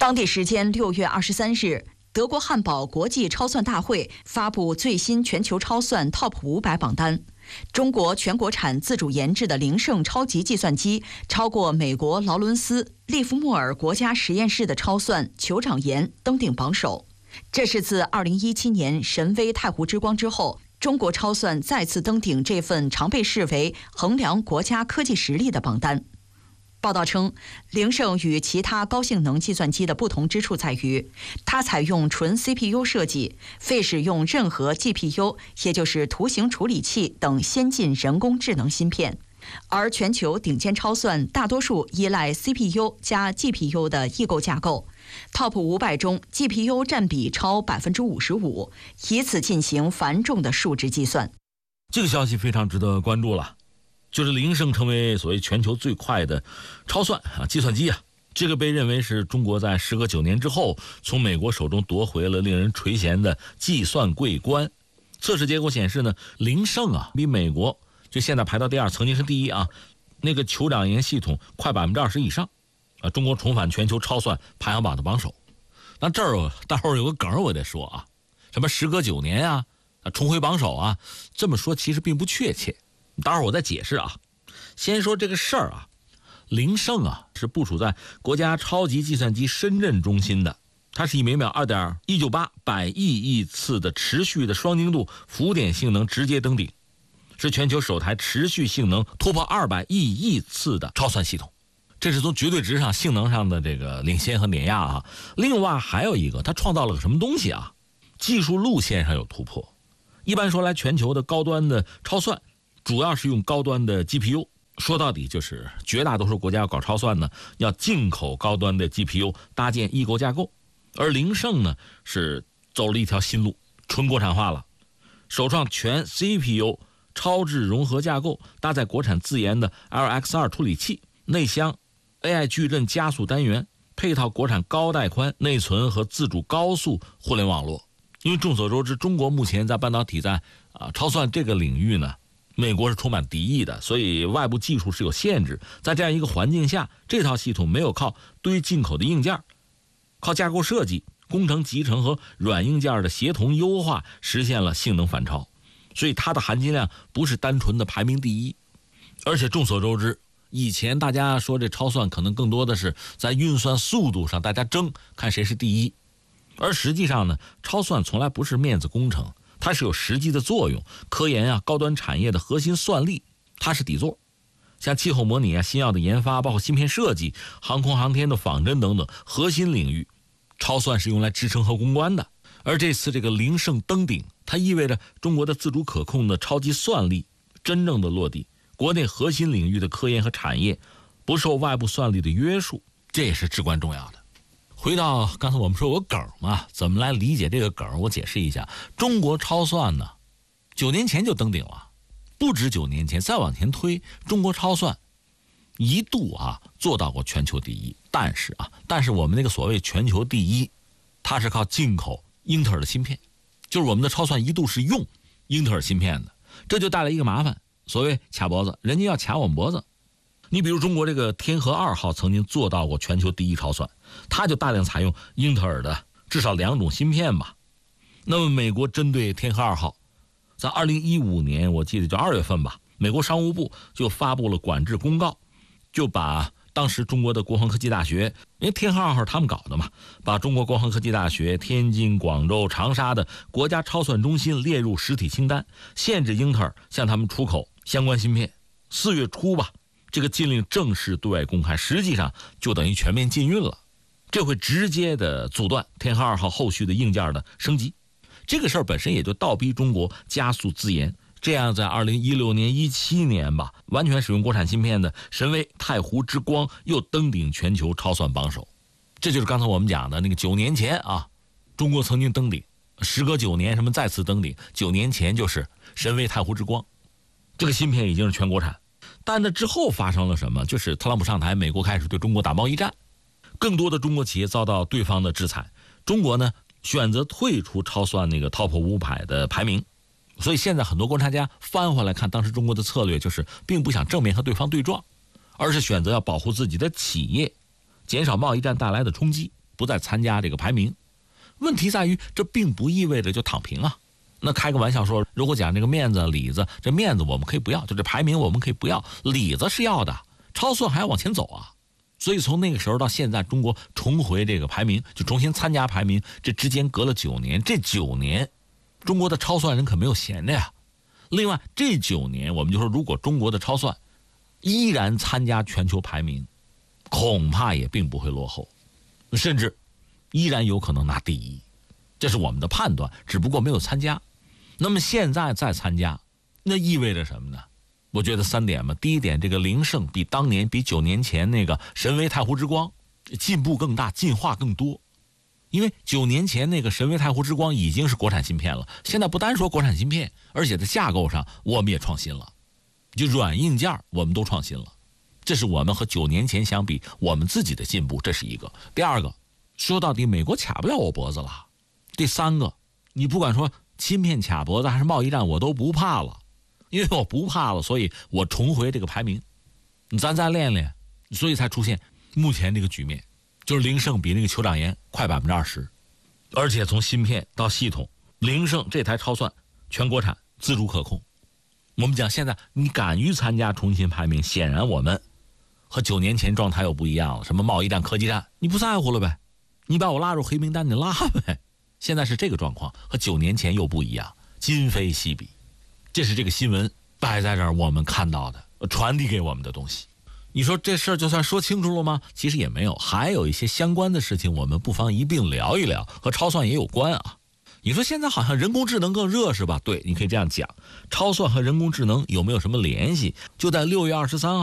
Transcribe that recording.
当地时间6月23日，德国汉堡国际超算大会发布最新全球超算 TOP 500榜单。中国全国产自主研制的灵胜超级计算机超过美国劳伦斯利弗莫尔国家实验室的超算酋长岩登顶榜首。这是自2017年神威太湖之光之后，中国超算再次登顶这份常被视为衡量国家科技实力的榜单。报道称，灵胜与其他高性能计算机的不同之处在于，它采用纯 CPU 设计，非使用任何 GPU， 也就是图形处理器等先进人工智能芯片。而全球顶尖超算大多数依赖 CPU 加 GPU 的异构架构， TOP 500中 GPU 占比超 55%， 以此进行繁重的数值计算。 这个消息非常值得关注了，就是灵胜成为所谓全球最快的超算计算机啊，这个被认为是中国在时隔9年之后从美国手中夺回了令人垂涎的计算桂冠。测试结果显示呢，灵胜比美国就现在排到第2，曾经是第1那个酋长岩系统快20%以上中国重返全球超算排行榜的榜首。那这儿待会儿有个梗我得说什么时隔9年重回榜首这么说其实并不确切，待会儿我再解释先说这个事儿灵胜是部署在国家超级计算机深圳中心的，它是以每秒 2.198 百亿次的持续的双精度浮点性能直接登顶，是全球首台持续性能突破200亿次的超算系统，这是从绝对值上性能上的这个领先和碾压另外还有一个，它创造了个什么东西技术路线上有突破。一般说来，全球的高端的超算主要是用高端的 GPU， 说到底就是绝大多数国家要搞超算呢，要进口高端的 GPU 搭建异构架构，而灵胜呢是走了一条新路，纯国产化了，首创全 CPU 超智融合架构，搭载国产自研的 LX2 处理器，内箱 AI 矩阵加速单元，配套国产高带宽内存和自主高速互联网络。因为众所周知，中国目前在半导体在超算这个领域呢，美国是充满敌意的，所以外部技术是有限制。在这样一个环境下，这套系统没有靠堆进口的硬件，靠架构设计、工程集成和软硬件的协同优化，实现了性能反超。所以它的含金量不是单纯的排名第一。而且众所周知，以前大家说这超算可能更多的是在运算速度上大家争看谁是第一，而实际上呢，超算从来不是面子工程，它是有实际的作用。科研高端产业的核心算力它是底座，像气候模拟新药的研发，包括芯片设计、航空航天的仿真等等核心领域，超算是用来支撑和攻关的。而这次这个灵胜登顶，它意味着中国的自主可控的超级算力真正的落地，国内核心领域的科研和产业不受外部算力的约束，这也是至关重要的。回到刚才我们说有梗嘛，怎么来理解这个梗？我解释一下。中国超算呢，9年前就登顶了，不止9年前，再往前推，中国超算一度做到过全球第一。但是我们那个所谓全球第一，它是靠进口英特尔的芯片，就是我们的超算一度是用英特尔芯片的，这就带来一个麻烦，所谓卡脖子，人家要卡我们脖子。你比如中国这个天河2号曾经做到过全球第一超算，它就大量采用英特尔的至少2种芯片吧。那么美国针对天河2号，在2015年我记得就2月份吧，美国商务部就发布了管制公告，就把当时中国的国防科技大学，因为天河2号他们搞的嘛，把中国国防科技大学、天津、广州、长沙的国家超算中心列入实体清单，限制英特尔向他们出口相关芯片。4月初吧，这个禁令正式对外公开，实际上就等于全面禁运了，这会直接的阻断天河2号后续的硬件的升级。这个事儿本身也就倒逼中国加速自研，这样在2016年、17年吧，完全使用国产芯片的神威太湖之光又登顶全球超算榜首。这就是刚才我们讲的那个9年前中国曾经登顶，时隔9年什么再次登顶，9年前就是神威太湖之光，这个芯片已经是全国产。但那之后发生了什么？就是特朗普上台，美国开始对中国打贸易战，更多的中国企业遭到对方的制裁，中国呢选择退出超算那个 TOP 500的排名。所以现在很多观察家翻回来看，当时中国的策略就是并不想正面和对方对撞，而是选择要保护自己的企业，减少贸易战带来的冲击。 不再参加这个排名。问题在于，这并不意味着就躺平啊。那开个玩笑说，如果讲这个面子里子，这面子我们可以不要，就这排名我们可以不要，里子是要的，超算还要往前走啊。所以从那个时候到现在，中国重回这个排名，就重新参加排名，这之间隔了9年，这9年中国的超算人可没有闲着呀。另外这9年，我们就说，如果中国的超算依然参加全球排名，恐怕也并不会落后，甚至依然有可能拿第1，这是我们的判断，只不过没有参加。那么现在再参加，那意味着什么呢？我觉得3点嘛。第一点，这个灵胜比当年比9年前那个神威太湖之光进步更大，进化更多。因为9年前那个神威太湖之光已经是国产芯片了，现在不单说国产芯片，而且在架构上我们也创新了，就软硬件我们都创新了。这是我们和9年前相比我们自己的进步，这是一个。第二个，说到底美国卡不了我脖子了。第三个，你不管说芯片卡脖子还是贸易战，我都不怕了，因为我不怕了，所以我重回这个排名，咱再练练，所以才出现目前这个局面，就是灵胜比那个酋长岩快20%，而且从芯片到系统，灵胜这台超算全国产自主可控。我们讲现在你敢于参加重新排名，显然我们和9年前状态又不一样了。什么贸易战、科技战，你不在乎了呗？你把我拉入黑名单，你拉呗。现在是这个状况，和9年前又不一样，今非昔比。这是这个新闻摆在这儿我们看到的，传递给我们的东西。你说这事儿就算说清楚了吗？其实也没有，还有一些相关的事情，我们不妨一并聊一聊，和超算也有关啊。你说现在好像人工智能更热是吧？对，你可以这样讲，超算和人工智能有没有什么联系？就在6月23号